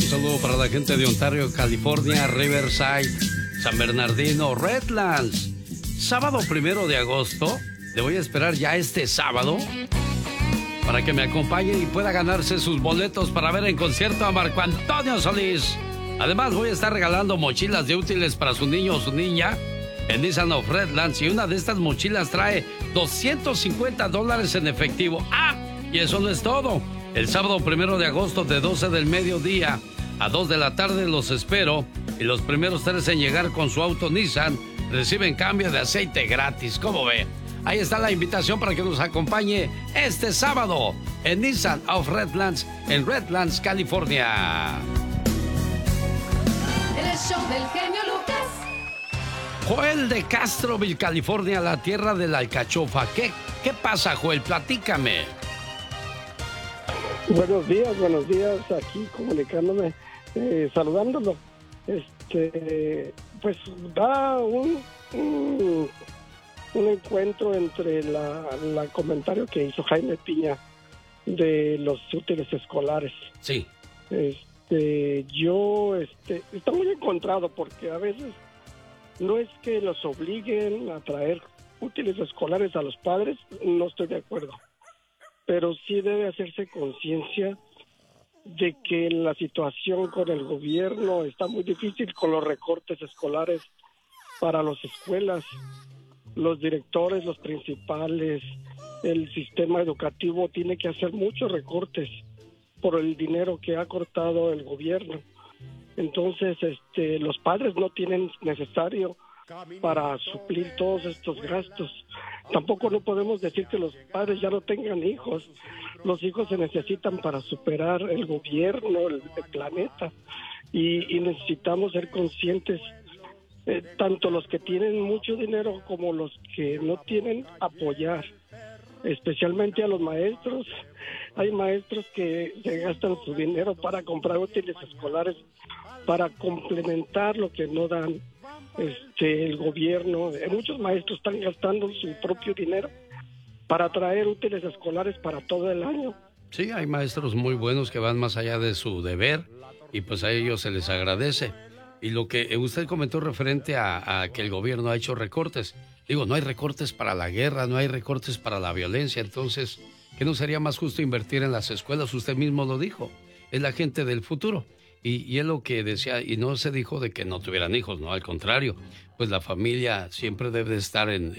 saludo para la gente de Ontario, California, Riverside, San Bernardino, Redlands. Sábado 1 de agosto, le voy a esperar ya este sábado para que me acompañe y pueda ganarse sus boletos para ver en concierto a Marco Antonio Solís. Además, voy a estar regalando mochilas de útiles para su niño o su niña en Nissan of Redlands, y una de estas mochilas trae $250 en efectivo. ¡Ah! Y eso no es todo. El sábado 1 de agosto, de 12 del mediodía a 2 de la tarde, los espero, y los primeros 3 en llegar con su auto Nissan reciben cambio de aceite gratis. ¿Cómo ve? Ahí está la invitación para que nos acompañe este sábado en Nissan of Redlands, en Redlands, California. El show del genio Lucas. Joel de Castroville, California, la tierra de la alcachofa. ¿Qué pasa, Joel? Platícame. Buenos días, aquí comunicándome, saludándolo. Pues da un encuentro entre la comentario que hizo Jaime Piña de los útiles escolares. Sí. Yo está muy encontrado, porque a veces no es que los obliguen a traer útiles escolares a los padres, no estoy de acuerdo, pero sí debe hacerse conciencia de que la situación con el gobierno está muy difícil, con los recortes escolares para las escuelas. Los directores, los principales, el sistema educativo tiene que hacer muchos recortes por el dinero que ha cortado el gobierno. Entonces, los padres no tienen necesario para suplir todos estos gastos. Tampoco no podemos decir que los padres ya no tengan hijos. Los hijos se necesitan para superar el gobierno, el planeta, y necesitamos ser conscientes, tanto los que tienen mucho dinero como los que no tienen, apoyar, especialmente a los maestros. Hay maestros que se gastan su dinero para comprar útiles escolares, para complementar lo que no dan el gobierno. Muchos maestros están gastando su propio dinero para traer útiles escolares para todo el año. Sí, hay maestros muy buenos que van más allá de su deber, y pues a ellos se les agradece. Y lo que usted comentó referente a que el gobierno ha hecho recortes. Digo, no hay recortes para la guerra, no hay recortes para la violencia. Entonces, ¿qué no sería más justo invertir en las escuelas? Usted mismo lo dijo, es la gente del futuro. Y es lo que decía, y no se dijo de que no tuvieran hijos, no, al contrario, pues la familia siempre debe estar en